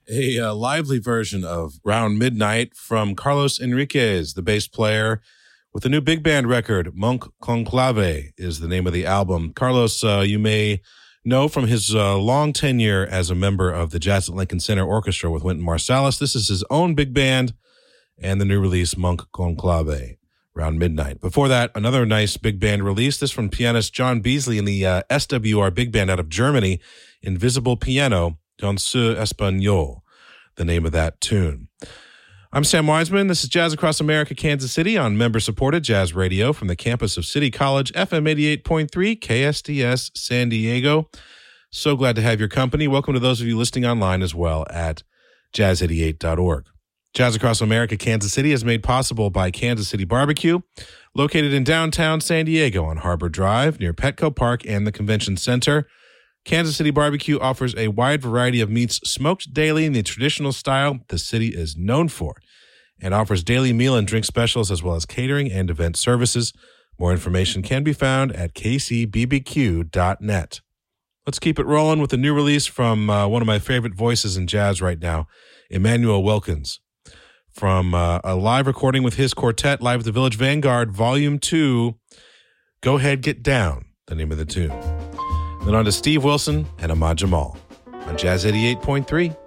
A lively version of Round Midnight from Carlos Enriquez, the bass player, with a new big band record. Monk Conclave is the name of the album. Carlos, you may know from his long tenure as a member of the Jazz at Lincoln Center Orchestra with Wynton Marsalis. This is his own big band and the new release, Monk Conclave, Round Midnight. Before that, another nice big band release. This from pianist John Beasley in the SWR big band out of Germany, Invisible Piano, Danseur Espagnol, the name of that tune. I'm Sam Wiseman. This is Jazz Across America, Kansas City on member-supported jazz radio from the campus of City College, FM 88.3, KSDS, San Diego. So glad to have your company. Welcome to those of you listening online as well at jazz88.org. Jazz Across America, Kansas City is made possible by Kansas City Barbecue, located in downtown San Diego on Harbor Drive near Petco Park and the Convention Center. Kansas City Barbecue offers a wide variety of meats smoked daily in the traditional style the city is known for, and offers daily meal and drink specials as well as catering and event services. More information can be found at kcbbq.net. Let's keep it rolling with a new release from one of my favorite voices in jazz right now, Emmanuel Wilkins, from a live recording with his quartet live at the Village Vanguard, Volume 2, Go Ahead, Get Down, the name of the tune. Then on to Steve Wilson and Ahmad Jamal on Jazz 88.3.